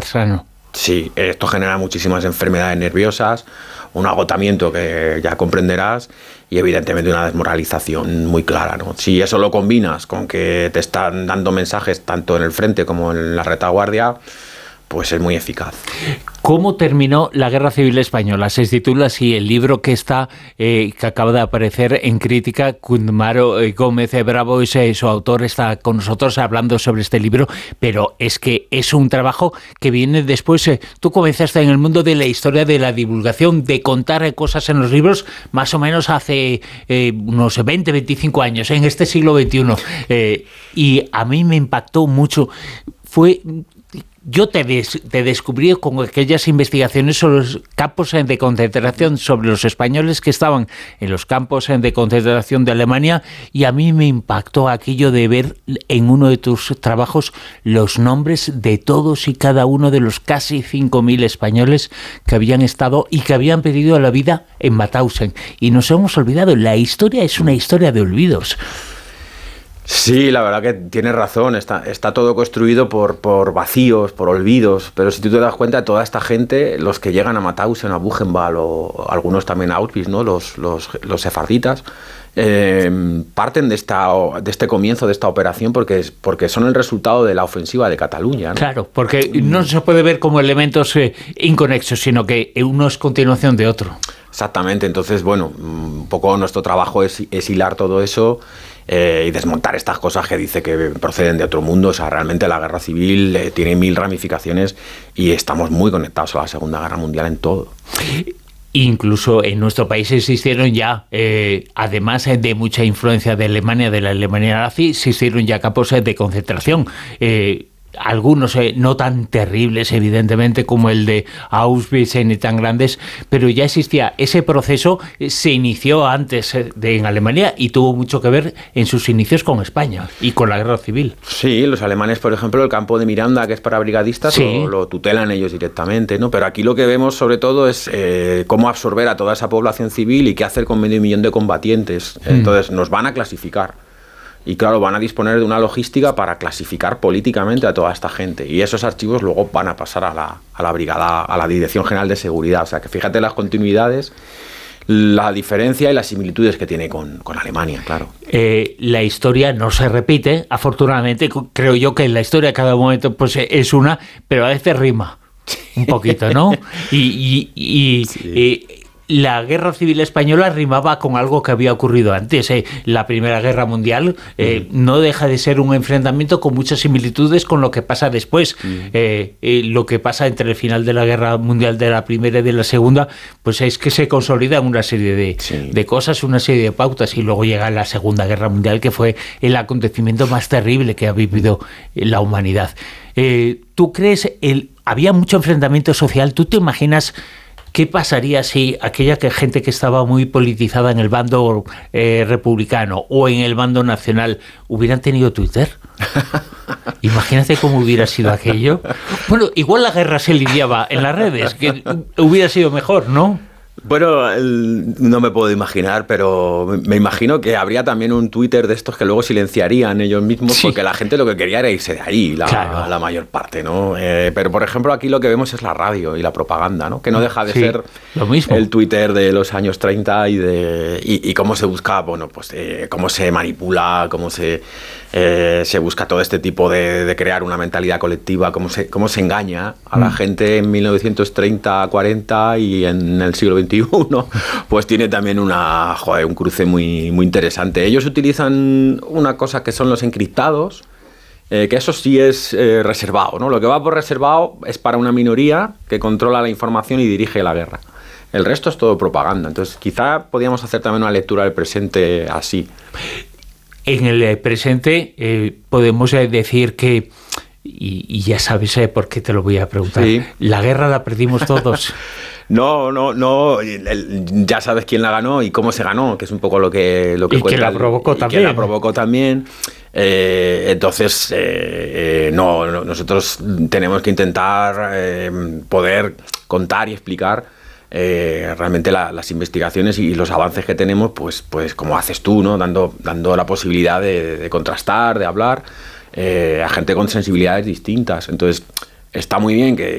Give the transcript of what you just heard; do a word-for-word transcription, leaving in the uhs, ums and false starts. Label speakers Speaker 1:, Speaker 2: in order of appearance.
Speaker 1: sano.
Speaker 2: Sí, esto genera muchísimas enfermedades nerviosas, un agotamiento que ya comprenderás y evidentemente una desmoralización muy clara, ¿no? Si eso lo combinas con que te están dando mensajes tanto en el frente como en la retaguardia, pues es muy eficaz.
Speaker 1: ¿Cómo terminó la Guerra Civil Española? Se titula así el libro que está eh, que acaba de aparecer en Crítica. Kundmaro Gómez Bravo es eh, su autor, está con nosotros hablando sobre este libro, pero es que es un trabajo que viene después. Eh, tú comenzaste en el mundo de la historia de la divulgación, de contar eh, cosas en los libros, más o menos hace eh, unos veinte, veinticinco años, en este siglo veintiuno. Eh, y a mí me impactó mucho. Fue... Yo te, des, te descubrí con aquellas investigaciones sobre los campos de concentración, sobre los españoles que estaban en los campos de concentración de Alemania, y a mí me impactó aquello de ver en uno de tus trabajos los nombres de todos y cada uno de los casi cinco mil españoles que habían estado y que habían perdido la vida en Mauthausen. Y nos hemos olvidado, la historia es una historia de olvidos.
Speaker 2: Sí, la verdad que tienes razón, está, está todo construido por, por vacíos, por olvidos, pero si tú te das cuenta, toda esta gente, los que llegan a Mauthausen, a Buchenwald o algunos también a Auschwitz, ¿no? los, los, los sefarditas, eh, parten de, esta, de este comienzo de esta operación porque, porque son el resultado de la ofensiva de Cataluña, ¿no?
Speaker 1: Claro, porque no se puede ver como elementos eh, inconexos, sino que uno es continuación de otro.
Speaker 2: Exactamente, entonces, bueno, un poco nuestro trabajo es, es hilar todo eso eh, y desmontar estas cosas que dice que proceden de otro mundo. O sea, realmente la guerra civil eh, tiene mil ramificaciones y estamos muy conectados a la Segunda Guerra Mundial en todo.
Speaker 1: Incluso en nuestro país existieron ya, eh, además de mucha influencia de Alemania, de la Alemania nazi, existieron ya campos de concentración. Eh, Algunos eh, no tan terribles, evidentemente, como el de Auschwitz, eh, ni tan grandes, pero ya existía ese proceso, eh, se inició antes eh, de, en Alemania y tuvo mucho que ver en sus inicios con España y con la guerra civil.
Speaker 2: Sí, los alemanes, por ejemplo, el campo de Miranda, que es para brigadistas, sí. lo, lo tutelan ellos directamente, ¿no? Pero aquí lo que vemos sobre todo es eh, cómo absorber a toda esa población civil y qué hacer con medio millón de combatientes. Mm. Entonces nos van a clasificar. Y claro, van a disponer de una logística para clasificar políticamente a toda esta gente. Y esos archivos luego van a pasar a la, a la brigada, a la Dirección General de Seguridad. O sea, que fíjate las continuidades, la diferencia y las similitudes que tiene con, con Alemania, claro.
Speaker 1: Eh, la historia no se repite, afortunadamente. Creo yo que la historia a cada momento pues, es una, pero a veces rima un poquito, ¿no? Y... y, y sí. eh, La Guerra Civil Española rimaba con algo que había ocurrido antes. Eh. La Primera Guerra Mundial eh, mm. no deja de ser un enfrentamiento con muchas similitudes con lo que pasa después. Mm. Eh, eh, lo que pasa entre el final de la Guerra Mundial de la Primera y de la Segunda, pues es que se consolidan una serie de, sí. de cosas, una serie de pautas, y luego llega la Segunda Guerra Mundial, que fue el acontecimiento más terrible que ha vivido la humanidad. Eh, ¿Tú crees? El, había mucho enfrentamiento social. ¿Tú te imaginas qué pasaría si aquella que gente que estaba muy politizada en el bando eh, republicano o en el bando nacional hubieran tenido Twitter? Imagínate cómo hubiera sido aquello. Bueno, igual la guerra se lidiaba en las redes, que hubiera sido mejor, ¿no?
Speaker 2: Bueno, el, no me puedo imaginar, pero me imagino que habría también un Twitter de estos que luego silenciarían ellos mismos, sí. porque la gente lo que quería era irse de ahí, la, claro. la mayor parte, ¿no? Eh, pero, por ejemplo, aquí lo que vemos es la radio y la propaganda, ¿no? Que no deja de sí, ser
Speaker 1: lo mismo.
Speaker 2: El Twitter de los años treinta y, de, y, y cómo se busca, bueno, pues eh, cómo se manipula, cómo se, eh, se busca todo este tipo de, de crear una mentalidad colectiva, cómo se, cómo se engaña a la mm. gente en mil novecientos treinta, cuarenta y en el siglo veintiuno, pues tiene también una, joder, un cruce muy, muy interesante. Ellos utilizan una cosa que son los encriptados, eh, que eso sí es eh, reservado, ¿no? Lo que va por reservado es para una minoría que controla la información y dirige la guerra. El resto es todo propaganda. Entonces, quizá podíamos hacer también una lectura del presente así.
Speaker 1: En el presente eh, podemos decir que, y, y ya sabes eh, por qué te lo voy a preguntar, sí. la guerra la perdimos todos.
Speaker 2: No, no, no. Ya sabes quién la ganó y cómo se ganó, que es un poco lo que lo que
Speaker 1: y
Speaker 2: cuenta.
Speaker 1: Que la provocó
Speaker 2: y
Speaker 1: también.
Speaker 2: Que la provocó también. Eh, entonces, eh, eh, no, no, nosotros tenemos que intentar eh, poder contar y explicar eh, realmente la, las investigaciones y los avances que tenemos, pues, pues como haces tú, ¿no? Dando, dando la posibilidad de, de contrastar, de hablar eh, a gente con sensibilidades distintas. Entonces, está muy bien que